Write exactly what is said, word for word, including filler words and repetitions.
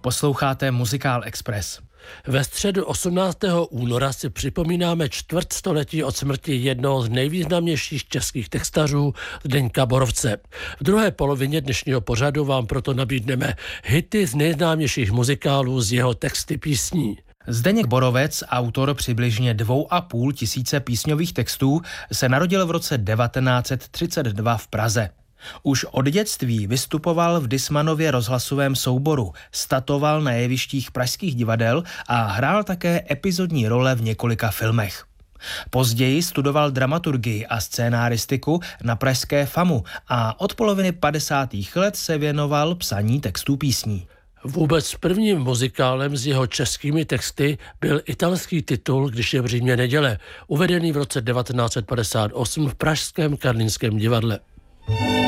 Posloucháte Muzikál Express. Ve středu osmnáctého února si připomínáme čtvrtstoletí od smrti jednoho z nejvýznamnějších českých textařů Zdeňka Borovce. V druhé polovině dnešního pořadu vám proto nabídneme hity z nejznámějších muzikálů z jeho texty písní. Zdeněk Borovec, autor přibližně dvou a půl tisíce písňových textů, se narodil v roce devatenáct set třicet dva v Praze. Už od dětství vystupoval v Dismanově rozhlasovém souboru, statoval na jevištích pražských divadel a hrál také epizodní role v několika filmech. Později studoval dramaturgii a scénáristiku na pražské FAMu a od poloviny padesátých let se věnoval psaní textů písní. Vůbec prvním muzikálem s jeho českými texty byl italský titul Když je v Římě neděle, uvedený v roce devatenáct set padesát osm v pražském Karlínském divadle.